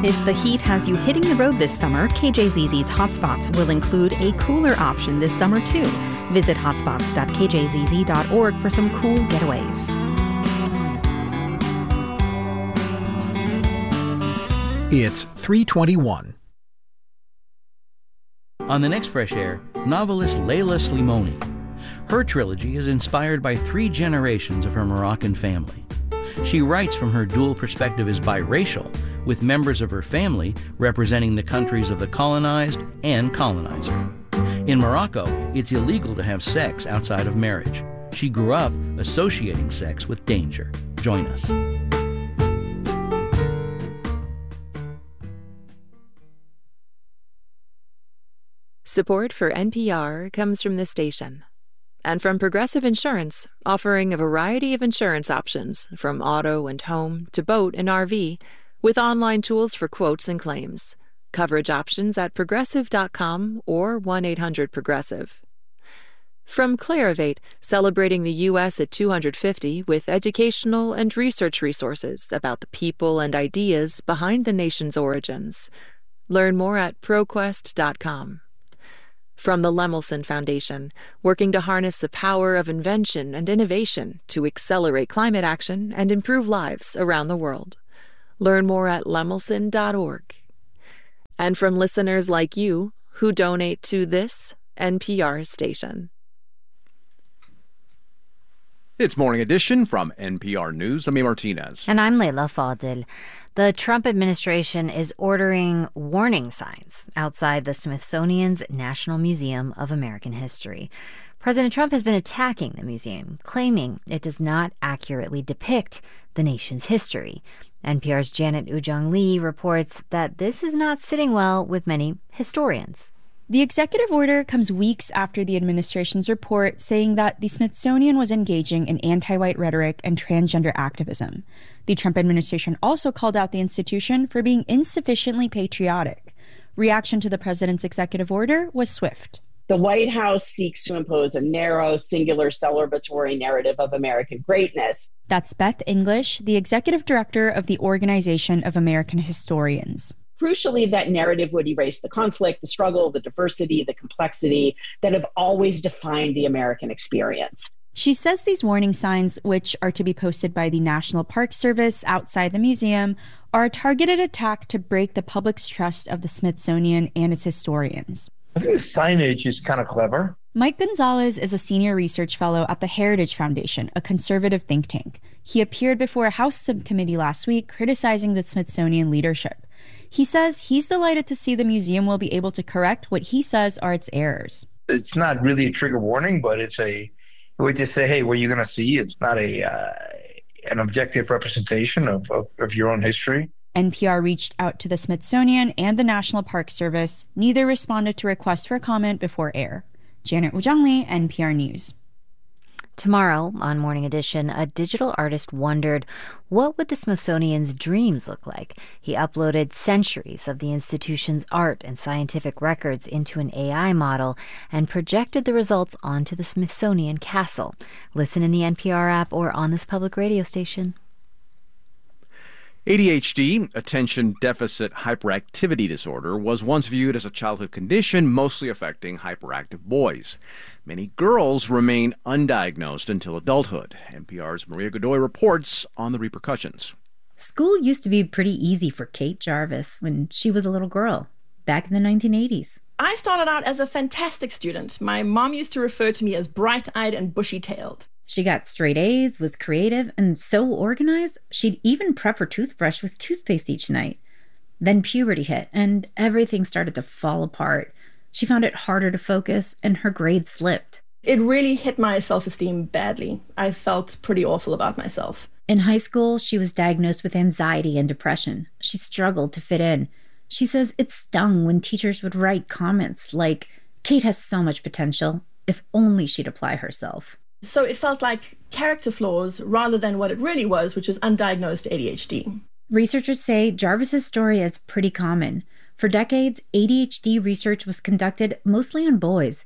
If the heat has you hitting the road this summer, KJZZ's Hotspots will include a cooler option this summer too. Visit hotspots.kjzz.org for some cool getaways. It's 3:21. On the next Fresh Air, novelist Leila Slimoni. Her trilogy is inspired by 3 generations of her Moroccan family. She writes from her dual perspective as biracial, with members of her family representing the countries of the colonized and colonizer. In Morocco, it's illegal to have sex outside of marriage. She grew up associating sex with danger. Join us. Support for NPR comes from this station and from Progressive Insurance, offering a variety of insurance options from auto and home to boat and RV, with online tools for quotes and claims. Coverage options at progressive.com or 1-800-PROGRESSIVE. From Clarivate, celebrating the U.S. at 250 with educational and research resources about the people and ideas behind the nation's origins. Learn more at ProQuest.com. From the Lemelson Foundation, working to harness the power of invention and innovation to accelerate climate action and improve lives around the world. Learn more at lemelson.org. And from listeners like you who donate to this NPR station. It's Morning Edition from NPR News. I'm A. Martinez. And I'm Leila Fadel. The Trump administration is ordering warning signs outside the Smithsonian's National Museum of American History. President Trump has been attacking the museum, claiming it does not accurately depict the nation's history. NPR's Janet Ujong Lee reports that this is not sitting well with many historians. The executive order comes weeks after the administration's report saying that the Smithsonian was engaging in anti-white rhetoric and transgender activism. The Trump administration also called out the institution for being insufficiently patriotic. Reaction to the president's executive order was swift. The White House seeks to impose a narrow, singular, celebratory narrative of American greatness. That's Beth English, the executive director of the Organization of American Historians. Crucially, that narrative would erase the conflict, the struggle, the diversity, the complexity that have always defined the American experience. She says these warning signs, which are to be posted by the National Park Service outside the museum, are a targeted attack to break the public's trust of the Smithsonian and its historians. I think the signage is kind of clever. Mike Gonzalez is a senior research fellow at the Heritage Foundation, a conservative think tank. He appeared before a House subcommittee last week criticizing the Smithsonian leadership. He says he's delighted to see the museum will be able to correct what he says are its errors. It's not really a trigger warning, but it's a way to say, hey, what you're going to see, it's not an objective representation of your own history. NPR reached out to the Smithsonian and the National Park Service. Neither responded to requests for comment before air. Janet Ujong Lee, NPR News. Tomorrow, on Morning Edition, a digital artist wondered, what would the Smithsonian's dreams look like? He uploaded centuries of the institution's art and scientific records into an AI model and projected the results onto the Smithsonian Castle. Listen in the NPR app or on this public radio station. ADHD, attention deficit hyperactivity disorder, was once viewed as a childhood condition mostly affecting hyperactive boys. Many girls remain undiagnosed until adulthood. NPR's Maria Godoy reports on the repercussions. School used to be pretty easy for Kate Jarvis when she was a little girl, back in the 1980s. I started out as a fantastic student. My mom used to refer to me as bright-eyed and bushy-tailed. She got straight A's, was creative, and so organized, she'd even prep her toothbrush with toothpaste each night. Then puberty hit, and everything started to fall apart. She found it harder to focus, and her grades slipped. It really hit my self-esteem badly. I felt pretty awful about myself. In high school, she was diagnosed with anxiety and depression. She struggled to fit in. She says it stung when teachers would write comments like, "Kate has so much potential, if only she'd apply herself." So it felt like character flaws rather than what it really was, which is undiagnosed ADHD. Researchers say Jarvis's story is pretty common. For decades, ADHD research was conducted mostly on boys. But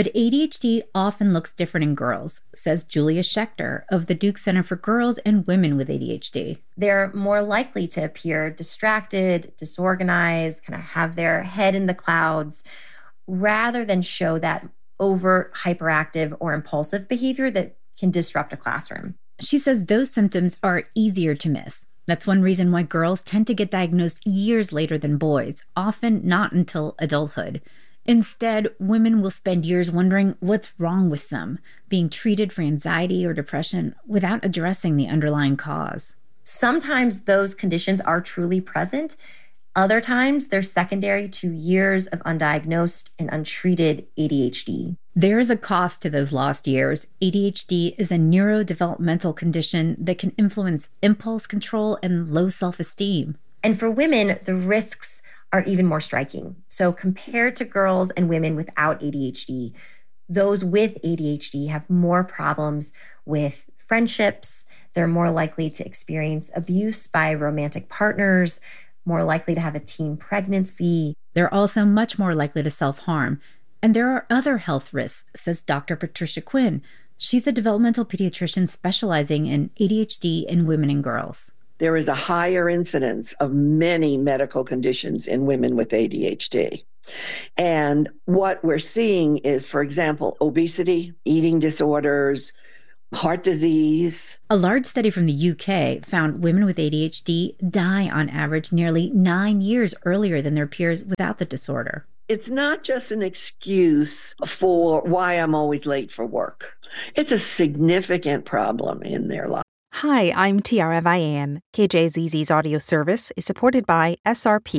But ADHD often looks different in girls, says Julia Schechter of the Duke Center for Girls and Women with ADHD. They're more likely to appear distracted, disorganized, kind of have their head in the clouds, rather than show that overt hyperactive or impulsive behavior that can disrupt a classroom. She says those symptoms are easier to miss. That's one reason why girls tend to get diagnosed years later than boys, often not until adulthood. Instead, women will spend years wondering what's wrong with them, being treated for anxiety or depression without addressing the underlying cause. Sometimes those conditions are truly present. Other times, they're secondary to years of undiagnosed and untreated ADHD. There is a cost to those lost years. ADHD is a neurodevelopmental condition that can influence impulse control and low self-esteem. And for women, the risks are even more striking. So compared to girls and women without ADHD, those with ADHD have more problems with friendships. They're more likely to experience abuse by romantic partners, more likely to have a teen pregnancy. They're also much more likely to self-harm. And there are other health risks, says Dr. Patricia Quinn. She's a developmental pediatrician specializing in ADHD in women and girls. There is a higher incidence of many medical conditions in women with ADHD. And what we're seeing is, for example, obesity, eating disorders, heart disease. A large study from the UK found women with ADHD die on average nearly 9 years earlier than their peers without the disorder. It's not just an excuse for why I'm always late for work. It's a significant problem in their life. Hi, I'm Tiara Vian. KJZZ's audio service is supported by SRP,